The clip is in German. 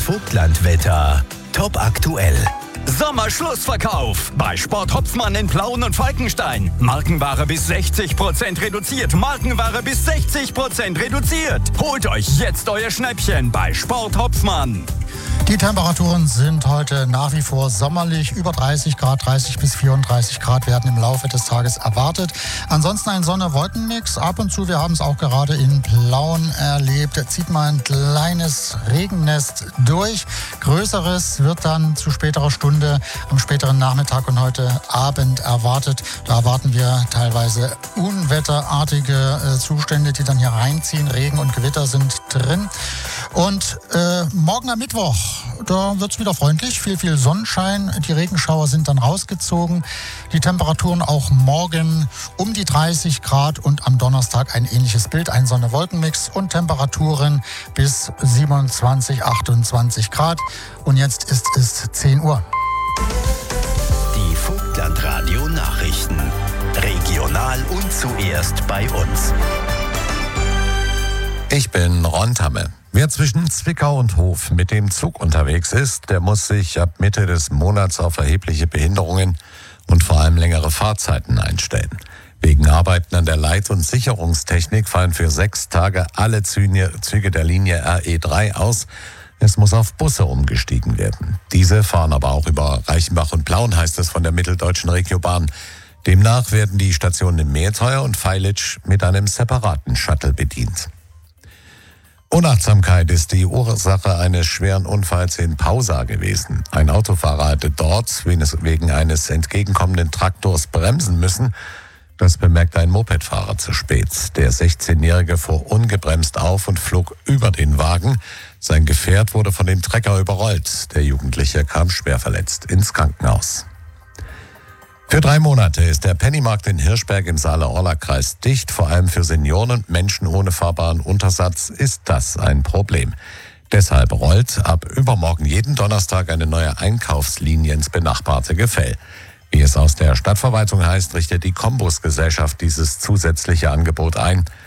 Vogtlandwetter. Top aktuell. Sommerschlussverkauf bei Sport Hopfmann in Plauen und Falkenstein. Markenware bis 60% reduziert. Markenware bis 60% reduziert. Holt euch jetzt euer Schnäppchen bei Sport Hopfmann. Die Temperaturen sind heute nach wie vor sommerlich. Über 30 Grad, 30 bis 34 Grad werden im Laufe des Tages erwartet. Ansonsten ein Sonne-Wolken-Mix. Ab und zu, wir haben es auch gerade in Plauen erlebt, zieht mal ein kleines Regennest durch. Größeres wird dann zu späterer Stunde am späteren Nachmittag und heute Abend erwartet. Da erwarten wir teilweise unwetterartige Zustände, die dann hier reinziehen. Regen und Gewitter sind drin. Und morgen am Mittwoch, da wird es wieder freundlich, viel Sonnenschein. Die Regenschauer sind dann rausgezogen. Die Temperaturen auch morgen um die 30 Grad und am Donnerstag ein ähnliches Bild, ein Sonne-Wolken-Mix und Temperaturen bis 27, 28 Grad. Und jetzt ist es 10 Uhr. Die Vogtlandradio Nachrichten. Regional und zuerst bei uns. Ich bin Ron Tamme. Wer zwischen Zwickau und Hof mit dem Zug unterwegs ist, der muss sich ab Mitte des Monats auf erhebliche Behinderungen und vor allem längere Fahrzeiten einstellen. Wegen Arbeiten an der Leit- und Sicherungstechnik fallen für 6 Tage alle Züge der Linie RE3 aus. Es muss auf Busse umgestiegen werden. Diese fahren aber auch über Reichenbach und Plauen, heißt es von der Mitteldeutschen Regiobahn. Demnach werden die Stationen in Mehlteuer und Feilitsch mit einem separaten Shuttle bedient. Unachtsamkeit ist die Ursache eines schweren Unfalls in Pausa gewesen. Ein Autofahrer hatte dort wegen eines entgegenkommenden Traktors bremsen müssen. Das bemerkte ein Mopedfahrer zu spät. Der 16-Jährige fuhr ungebremst auf und flog über den Wagen. Sein Gefährt wurde von dem Trecker überrollt. Der Jugendliche kam schwer verletzt ins Krankenhaus. Für 3 Monate ist der Pennymarkt in Hirschberg im Saale-Orla-Kreis dicht. Vor allem für Senioren und Menschen ohne fahrbaren Untersatz ist das ein Problem. Deshalb rollt ab übermorgen jeden Donnerstag eine neue Einkaufslinie ins benachbarte Gefäll. Wie es aus der Stadtverwaltung heißt, richtet die Kombus-Gesellschaft dieses zusätzliche Angebot ein.